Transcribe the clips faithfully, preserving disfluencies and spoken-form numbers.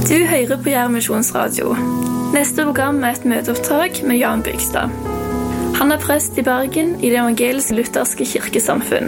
Du hører på Jærv Misjonsradio. Neste program er et møteopptak med Jan Bygstad. Han er prest i Bergen i det evangelisk-lutherske kirkesamfunn.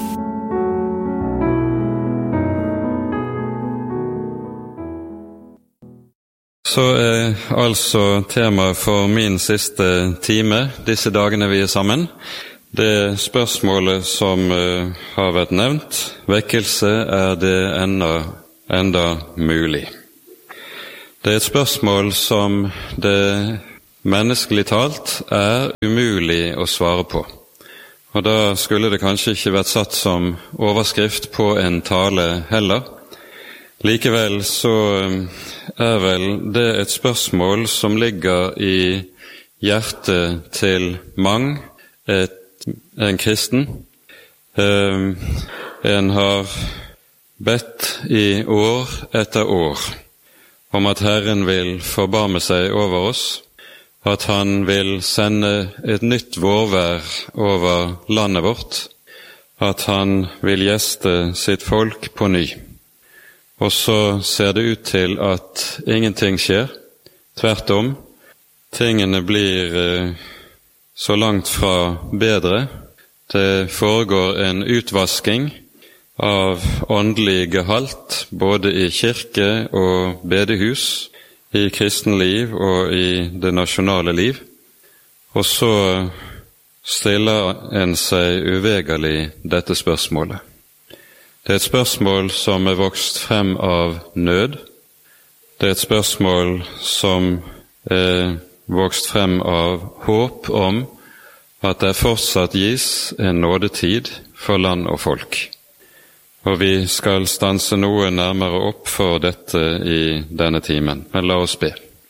Så er altså temaet for min siste time, disse dagene vi er sammen, det spørsmålet som uh, har vært nevnt: vekkelse, er det enda, enda mulig? Det er et spørsmål som det menneskelig talt er umulig å svare på. Og da skulle det kanskje ikke vært satt som overskrift på en tale heller. Likevel så er vel det et spørsmål som ligger i hjertet til mang, et, en kristen. Eh, en har bedt i år etter år om at Herren vil forbarme seg over oss, at Han vil sende et nytt vårvær over landet vårt, at Han vil gjeste sitt folk på ny. Og så ser det ut til at ingenting skjer. Tvert om, tingene blir eh, så langt fra bedre. Det foregår en utvasking av åndelig gehalt, både i kirke og bedehus, i kristenliv og i det nasjonale liv. Og så stiller en seg uvegerlig dette spørsmålet. Det er et spørsmål som er vokst frem av nød. Det er et spørsmål som er vokst frem av håp om at det fortsatt gis en nådetid for land og folk. Og vi skal stanse noe nærmere opp for dette i denne timen. Men la oss be.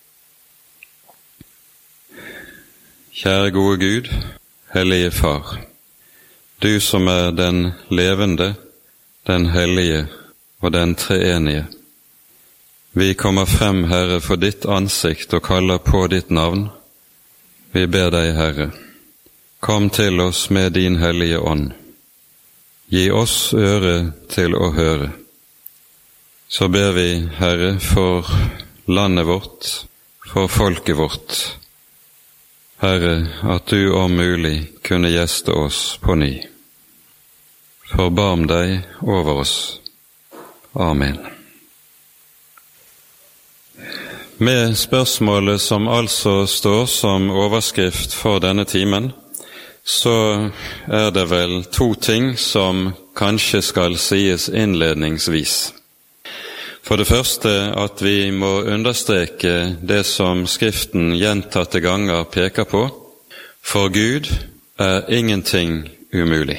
Kjære gode Gud, hellige Far, du som er den levende, den hellige og den treenige. Vi kommer frem, Herre, for ditt ansikt og kaller på ditt navn. Vi ber deg, Herre, kom til oss med din hellige ånd. Gi oss øre til å høre. Så ber vi, Herre, for landet vårt, for folket vårt. Herre, at du om mulig kunne gjeste oss på ny. Forbarm deg over oss. Amen. Med spørsmålet som altså står som overskrift for denne timen, så er det vel to ting som kanskje skal sies innledningsvis. For det første at vi må understreke det som Skriften gjentatte ganger peker på: for Gud er ingenting umulig.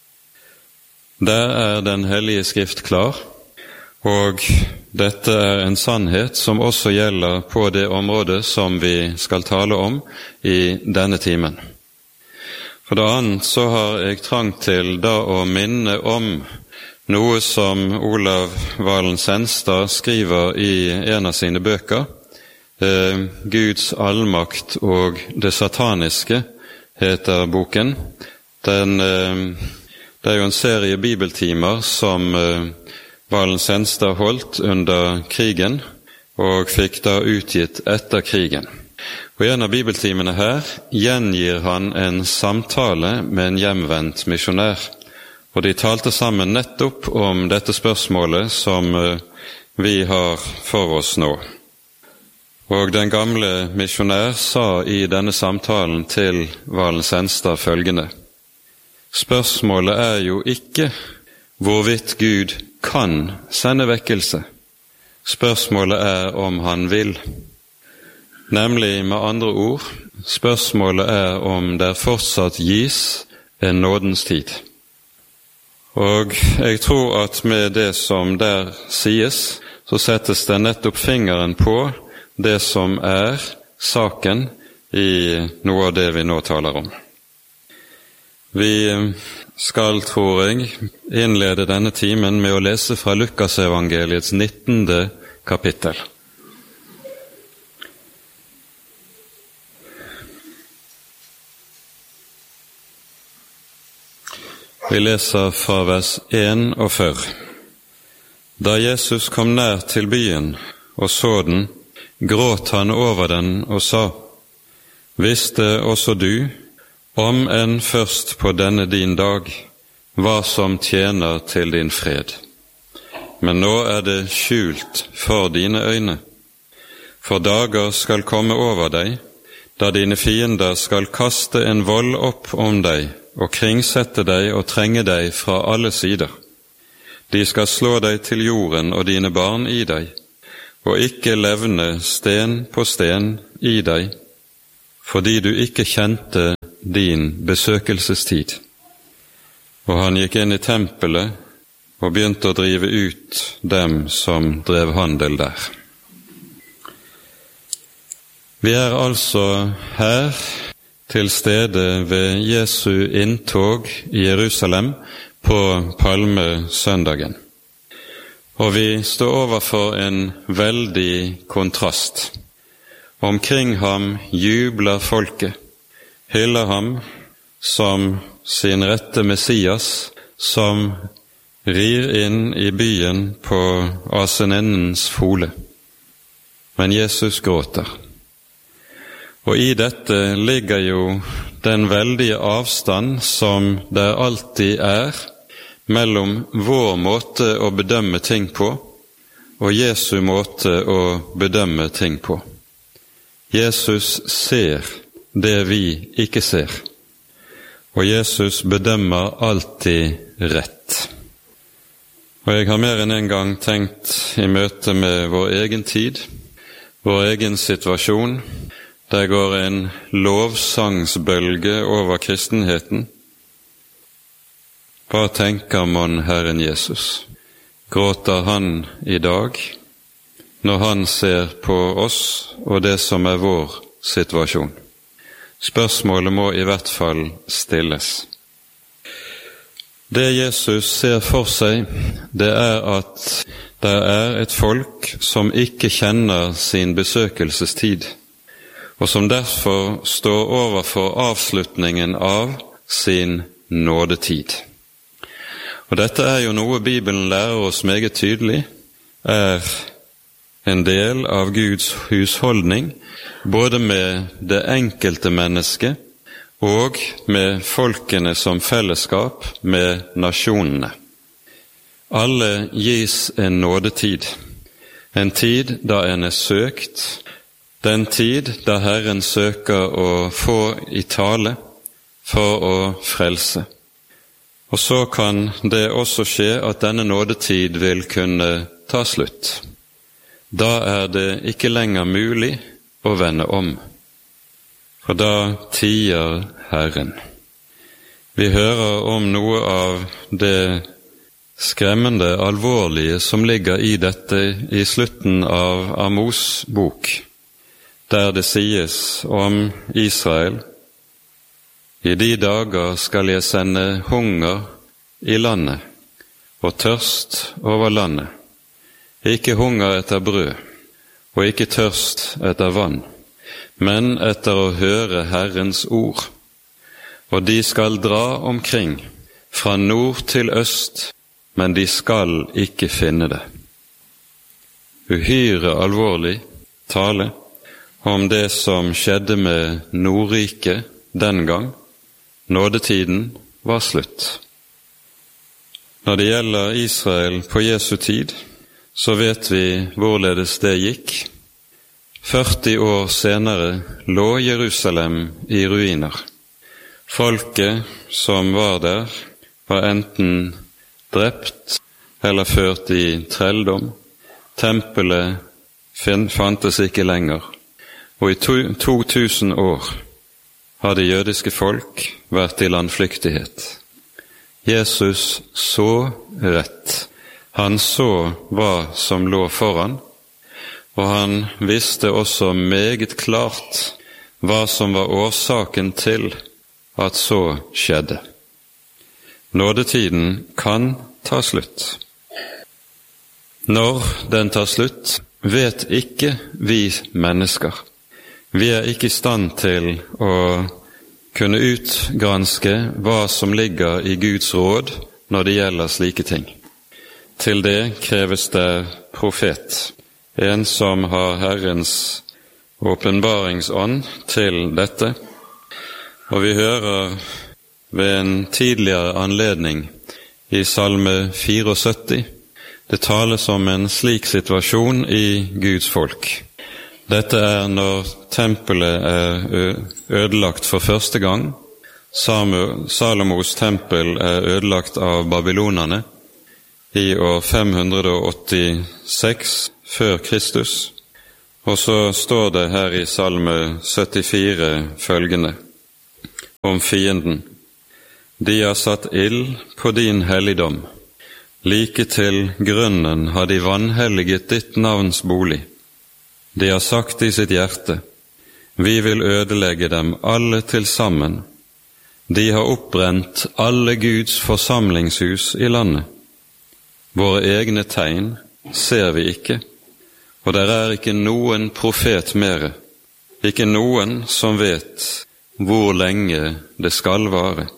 Der er Den hellige Skrift klar, og dette er en sannhet som også gjelder på det området som vi skal tale om i denne timen. For det annet så har jeg trang til da å minne om noe som Olav Valen Senstad skriver i en av sine bøker, eh, Guds allmakt og det sataniske, heter boken. Den, eh, det er jo en serie bibeltimer som eh, Valen Senstad holdt under krigen, og fikk da utgitt etter krigen. Og i en av bibeltimene her gjengir han en samtale med en hjemvendt misjonær, og de talte sammen nettopp om dette spørsmålet som vi har for oss nå. Og den gamle misjonær sa i denne samtalen til Valen Senstad følgende: spørsmålet er jo ikke hvorvidt Gud kan sende vekkelse. Spørsmålet er om han vil. Nemlig, med andre ord, spørsmålet er om det fortsatt gis en nådens tid. Og jeg tror at med det som der sies, så settes det nettopp fingeren på det som er saken i noe av det vi nå taler om. Vi skal, tror jeg, innlede denne timen med å lese fra Lukasevangeliets nittende kapittel. Vi leser fra vers førtién. Da Jesus kom nær til byen og så den, gråt han over den og sa, visste også du, om enn først på denne din dag, hva som tjener til din fred. Men nå er det skjult for dine øyne, for dager skal komme over deg, da dine fiender skal kaste en vold opp om deg, og kringsette deg og trenge deg fra alle sider. De skal slå deg til jorden og dine barn i deg, og ikke levne sten på sten i deg, fordi du ikke kjente din besøkelsestid. Og han gikk inn i tempelet og begynte å drive ut dem som drev handel der. Vi er altså her til stede ved Jesu inntog i Jerusalem på palmesøndagen. Og vi står overfor en veldig kontrast. Omkring ham jubler folket, hyller ham som sin rette Messias, som rir inn i byen på aseninnens fole. Men Jesus gråter. Og i dette ligger jo den veldige avstand som det alltid er mellom vår måte å bedømme ting på og Jesu måte å bedømme ting på. Jesus ser det vi ikke ser, og Jesus bedømmer alltid rett. Og jeg har mer enn en gang tenkt i møte med vår egen tid, vår egen situasjon. Der går en lovsangsbølge over kristenheten. Hva tenker man Herren Jesus? Gråter han i dag, når han ser på oss og det som er vår situasjon? Spørsmålet må i hvert fall stilles. Det Jesus ser for seg, det er at det er et folk som ikke kjenner sin besøkelsestid, og som derfor står overfor avslutningen av sin nådetid. Og dette er jo noe Bibelen lærer oss meget tydelig, er en del av Guds husholdning, både med det enkelte mennesket og med folkene som fellesskap, med nasjonene. Alle gis en nådetid, en tid da en er søkt, den tid da Herren søker å få i tale for å frelse. Og så kan det også skje at denne nådetid vil kunne ta slutt. Da er det ikke lenger mulig å vende om, for da tier Herren. Vi hører om noe av det skremmende, alvorlige som ligger i dette i slutten av Amos bok, der det sies om Israel: I de dager skal jeg sende hunger i landet og tørst over landet, ikke hunger etter brød og ikke tørst etter vann, men etter å høre Herrens ord. Og de skal dra omkring fra nord til øst, men de skal ikke finne det. Uhyre alvorlig tale om det som skjedde med Nordriket den gang. Nådetiden var slutt. Når det gjelder Israel på Jesu tid, så vet vi hvorledes det gikk. førti år senere lå Jerusalem i ruiner. Folket som var der, var enten drept eller ført i trelldom. Tempelet fantes ikke lenger, og i to, to tusen år hadde jødiske folk vært i landflyktighet. Jesus så rett. Han så hva som lå foran, og han visste også meget klart hva som var årsaken til at så skjedde. Nådetiden kan ta slutt. Når den tar slutt, vet ikke vi mennesker. Vi er ikke i stand til å kunne utgranske hva som ligger i Guds råd når det gjelder slike ting. Til det kreves det profet, en som har Herrens åpenbaringsånd til dette, og vi hører ved en tidligere anledning i salme syttifire, det tales om en slik situasjon i Guds folk. Dette er når tempelet er ødelagt for første gang. Salomos tempel er ødelagt av babylonerne i år fem hundre åttiseks før Kristus, og så står det her i salme syttifire følgende om fienden. De har satt ild på din helligdom, like til grunnen har de vanhelliget ditt navns bolig. De har sagt i sitt hjerte, vi vil ødelegge dem alle til sammen. De har oppbrent alle Guds forsamlingshus i landet. Våre egne tegn ser vi ikke, og der er ikke noen profet mere, ikke noen som vet hvor lenge det skal vare.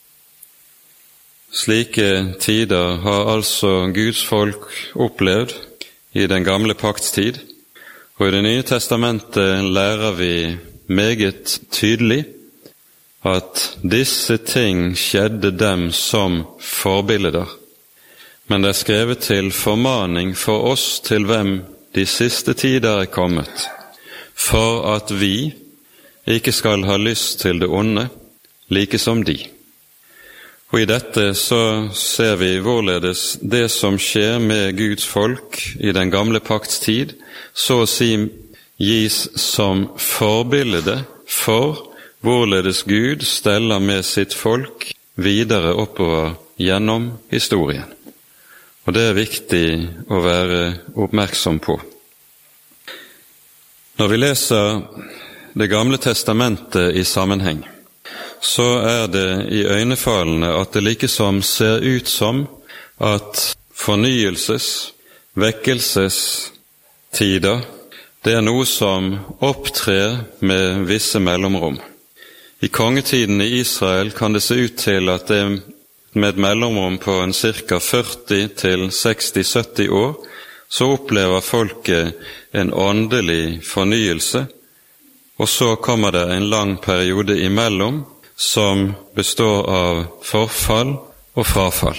Slike tider har altså Guds folk opplevd i den gamle paktstid, og i Det nye testamentet lærer vi meget tydelig at disse ting skjedde dem som forbilder, men det er skrevet til formaning for oss til hvem de siste tider er kommet, for at vi ikke skal ha lyst til det onde, like som de. Og i dette så ser vi hvorledes det som skjer med Guds folk i den gamle pakts tid, så å si gis som forbilde for hvorledes Gud steller med sitt folk videre oppover gjennom historien. Og det er viktig å være oppmerksom på. Når vi leser Det gamle testamentet i sammenheng, så er det i øynefallende at det likesom ser ut som at fornyelses, vekkelsestider, det er noe som opptrer med visse mellomrom. I kongetiden i Israel kan det se ut til at det med et mellomrom på en cirka førti til seksti til sytti år, så opplever folket en åndelig fornyelse, og så kommer det en lang periode imellom som består av forfall og frafall.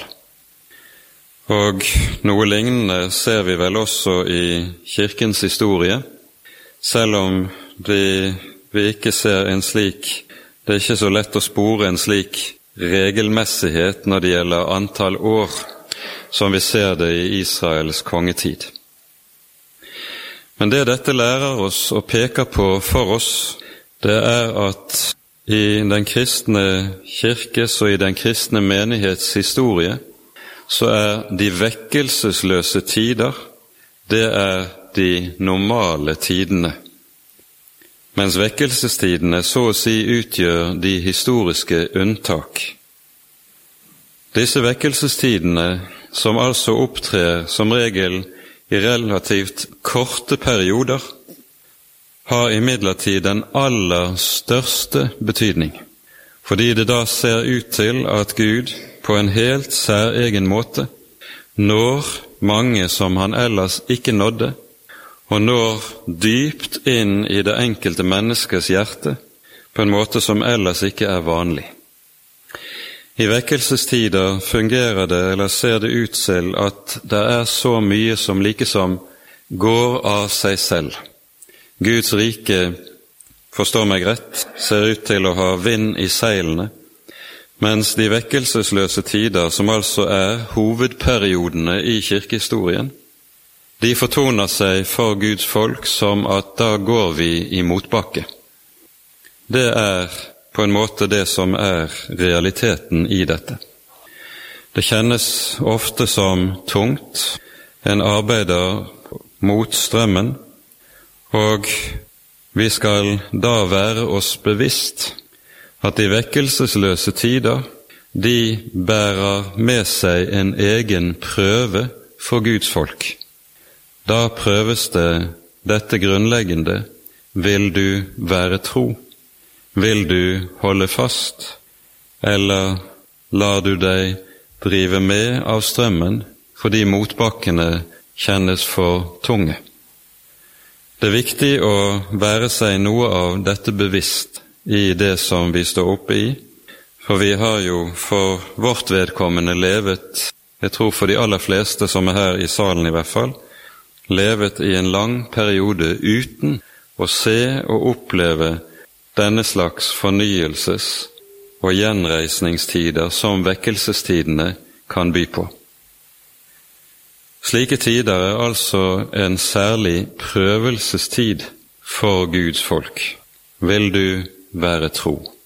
Og noe lignende ser vi vel også i kirkens historie, selv om vi, vi ikke ser en slik, det er ikke så lett å spore en slik regelmessighet når det gjelder antall år, som vi ser det i Israels kongetid. Men det dette lærer oss og peker på for oss, det er at i den kristne kirkes og i den kristne menighets historie, så er de vekkelsesløse tider, det er de normale tidene. Mens vekkelsestidene så å si utgjør de historiske unntak. Disse vekkelsestidene, som altså opptrer som regel i relativt korte perioder, har imidlertid den aller største betydning, fordi det da ser ut til at Gud på en helt særegen måte når mange som han ellers ikke nådde, og når dypt inn i det enkelte menneskes hjerte på en måte som ellers ikke er vanlig. I vekkelsestider fungerer det, eller ser det ut til, at det er så mye som likesom går av seg selv. Guds rike, forstår meg rett, ser ut til å ha vind i seilene, mens de vekkelsesløse tider, som altså er hovedperiodene i kirkehistorien, de fortoner seg for Guds folk som at da går vi i motbakke. Det er på en måte det som er realiteten i dette. Det kjennes ofte som tungt, en arbeider mot strømmen, og vi skal da være oss bevisst at de vekkelsesløse tider, de bærer med seg en egen prøve for Guds folk. Da prøves det dette grunnleggende: vil du være tro? Vil du holde fast? Eller lar du deg drive med av strømmen fordi motbakkene kjennes for tunge? Det er viktig å være seg noe av dette bevisst i det som vi står oppe i, for vi har jo for vårt vedkommende levet, jeg tror for de aller fleste som er her i salen i hvert fall, levet i en lang periode uten å se og oppleve denne slags fornyelses- og gjenreisningstider som vekkelsestidene kan by på. Slike tider er altså en særlig prøvelsestid for Guds folk. Vil du være tro?